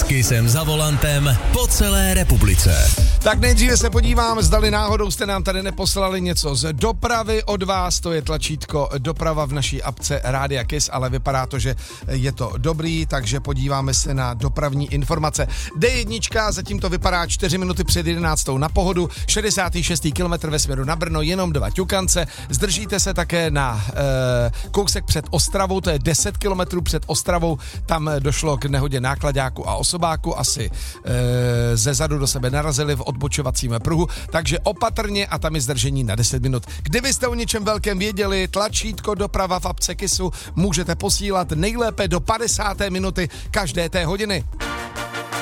Kissem za volantem po celé republice. Tak nejdříve se podívám, zdali náhodou jste nám tady neposlali něco z dopravy od vás, to je tlačítko doprava v naší apce Rádia Kiss, ale vypadá to, že je to dobrý, takže podíváme se na dopravní informace. D1, zatím to vypadá 4 minuty před 11. na Pohodu, 66. kilometr ve směru na Brno, jenom 2 ťukance. Zdržíte se také na kousek před Ostravou, to je 10 kilometrů před Ostravou, tam došlo k nehodě nákladáku a osobáku, asi ze zadu do sebe narazili v odbočovacím pruhu, takže opatrně a tam je zdržení na 10 minut. Kdybyste o něčem velkém věděli, tlačítko doprava v apce Kissu můžete posílat nejlépe do 50. minuty každé té hodiny.